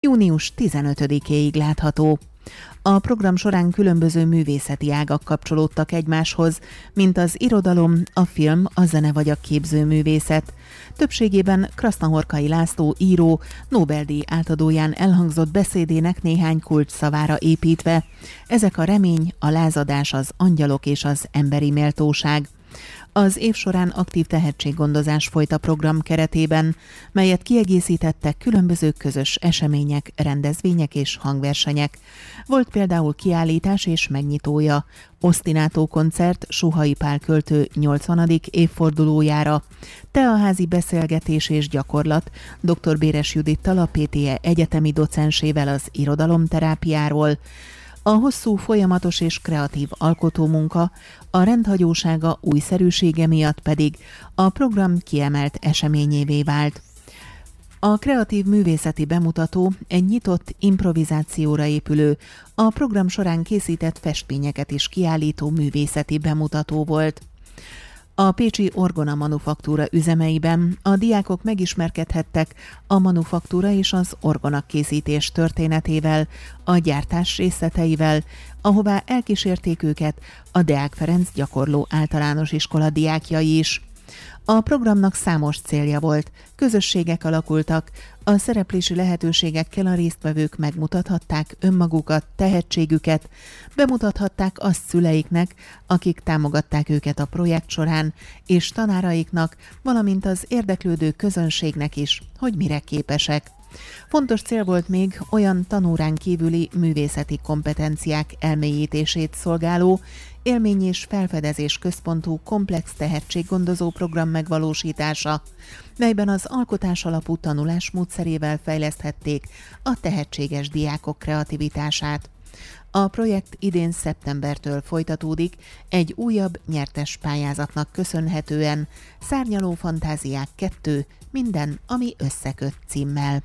június 15-éig látható. A program során különböző művészeti ágak kapcsolódtak egymáshoz, mint az irodalom, a film, a zene vagy a képzőművészet. Többségében Krasznahorkai László író Nobel-díj átadóján elhangzott beszédének néhány kulcsszavára építve. Ezek a remény, a lázadás, az angyalok és az emberi méltóság. Az év során aktív tehetséggondozás folyt a program keretében, melyet kiegészítettek különböző közös események, rendezvények és hangversenyek. Volt például kiállítás és megnyitója, osztinátó koncert Suhai Pál költő 80. évfordulójára, teaházi beszélgetés és gyakorlat dr. Béres Judittal, a PTE egyetemi docensével az irodalomterápiáról. A hosszú, folyamatos és kreatív alkotómunka, a rendhagyósága újszerűsége miatt pedig a program kiemelt eseményévé vált. A kreatív művészeti bemutató egy nyitott improvizációra épülő, a program során készített festményeket is kiállító művészeti bemutató volt. A pécsi Orgona Manufaktúra üzemeiben a diákok megismerkedhettek a manufaktúra és az orgonakészítés történetével, a gyártás részleteivel, ahová elkísérték őket a Deák Ferenc gyakorló általános iskola diákjai is. A programnak számos célja volt, közösségek alakultak, a szereplési lehetőségekkel a résztvevők megmutathatták önmagukat, tehetségüket, bemutathatták azt szüleiknek, akik támogatták őket a projekt során, és tanáraiknak, valamint az érdeklődő közönségnek is, hogy mire képesek. Fontos cél volt még olyan tanórán kívüli művészeti kompetenciák elmélyítését szolgáló, élmény- és felfedezés központú komplex tehetséggondozó program megvalósítása, melyben az alkotás alapú tanulás módszerével fejleszthették a tehetséges diákok kreativitását. A projekt idén szeptembertől folytatódik egy újabb nyertes pályázatnak köszönhetően, Szárnyaló fantáziák 2, minden, ami összeköt címmel.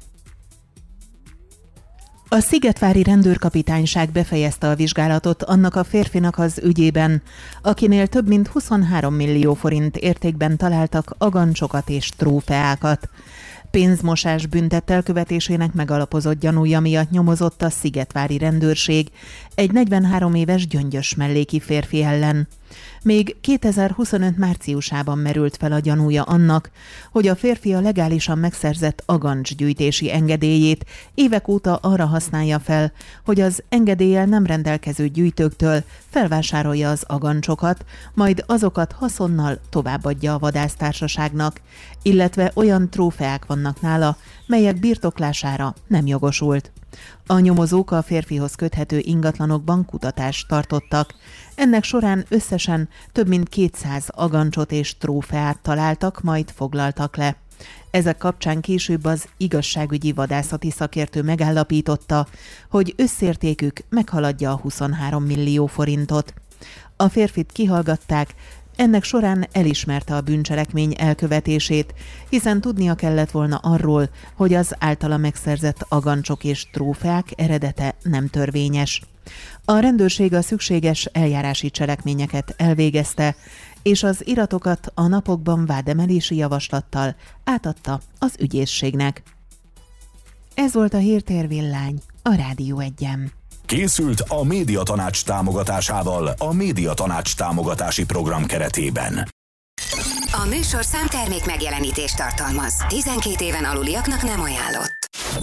A szigetvári rendőrkapitányság befejezte a vizsgálatot annak a férfinak az ügyében, akinél több mint 23 millió forint értékben találtak agancsokat és trófeákat. Pénzmosás büntett elkövetésének megalapozott gyanúja miatt nyomozott a szigetvári rendőrség egy 43 éves Gyöngyös melléki férfi ellen. Még 2025 márciusában merült fel a gyanúja annak, hogy a férfi a legálisan megszerzett agancsgyűjtési engedélyét évek óta arra használja fel, hogy az engedéllyel nem rendelkező gyűjtőktől felvásárolja az agancsokat, majd azokat haszonnal továbbadja a vadásztársaságnak, illetve olyan trófeák vannak nála, melyek birtoklására nem jogosult. A nyomozók a férfihoz köthető ingatlanokban kutatást tartottak. Ennek során összesen több mint 200 agancsot és trófeát találtak, majd foglaltak le. Ezek kapcsán később az igazságügyi vadászati szakértő megállapította, hogy összértékük meghaladja a 23 millió forintot. A férfit kihallgatták, ennek során elismerte a bűncselekmény elkövetését, hiszen tudnia kellett volna arról, hogy az általa megszerzett agancsok és trófeák eredete nem törvényes. A rendőrség a szükséges eljárási cselekményeket elvégezte, és az iratokat a napokban vádemelési javaslattal átadta az ügyészségnek. Ez volt a Hírtér Villány, a Rádió 1-en. Készült a Médiatanács támogatásával a Médiatanács támogatási program keretében. A műsorszám termék megjelenítést tartalmaz. 12 éven aluliaknak nem ajánlott.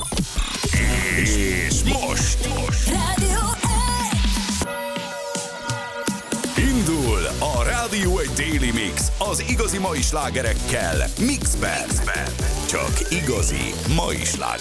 És most Rádió 1! Indul a Rádió 1 Daily Mix az igazi mai slágerekkel Mixben. Csak igazi mai slágerek.